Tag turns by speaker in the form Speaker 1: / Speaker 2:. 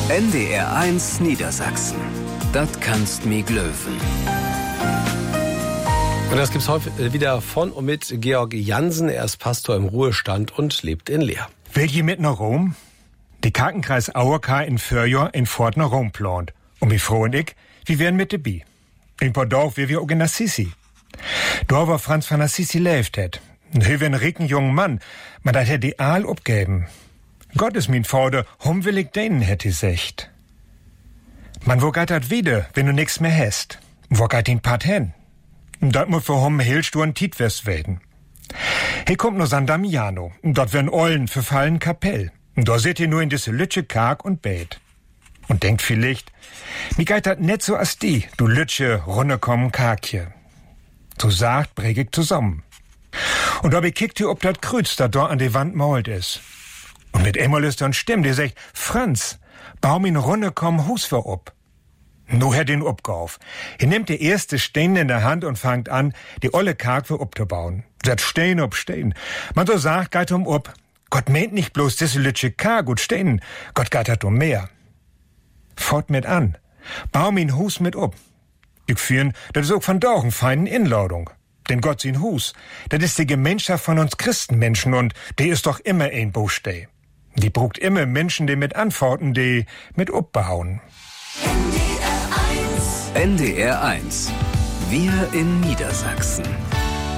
Speaker 1: NDR1 Niedersachsen. Das kannst mi glöwen.
Speaker 2: Und das gibt's heute wieder von und mit Georg Jansen. Er ist Pastor im Ruhestand und lebt in Leer.
Speaker 3: Will je mit nach Rom? Die Kartenkreis Auerka in Förjor in Fort nach Rom plant. Und wie froh und ich, wir wären mit dabei. In Pordorf wir auch in Assisi. Da war Franz von Assisi lebt hat. Ein ein ricken jungen Mann, man dat hätt die Aal abgeben. Gott ist mein Vater, hum will ich denen, hätt die secht. Man, wo geht dat wieder, wenn du nix mehr hast? Wo geht den Pat hin? Dat muss für hum Hilsturen Tietwest werden. He kommt nur San Damiano, dort werden Eulen verfallen Kapell. Da seht ihr nur in diese Lütsche Karg und Bet. Und denkt vielleicht, mi geht dat net so as die, du Lütsche, runnekommen Karkje. So sagt, bring ich zusammen. Und da bekickt ihr, ob dat Krüz da dort an die Wand malt is. Und mit einmal ist dann Stimme, die sagt, Franz, baum in Runde komm Hus für ob. Nu hat den Obgauf. Er nimmt die erste Stein in der Hand und fangt an, die olle Karg für obzubauen. Setzt Stein ob Stein. Man so sagt, geht ob. Gott meint nicht bloß diese lütsche Karg und Stein. Gott geht hat mehr. Fort mit an. Baum in Hus mit ob. Ich führen, das ist auch von Dauchen feinen Inladung. Denn Gott sin Hus, das ist die Gemeinschaft von uns Christenmenschen und die ist doch immer ein Bosteh. Die brugt immer Menschen, die mit antworten, die mit obbauen.
Speaker 1: NDR1. Wir in Niedersachsen.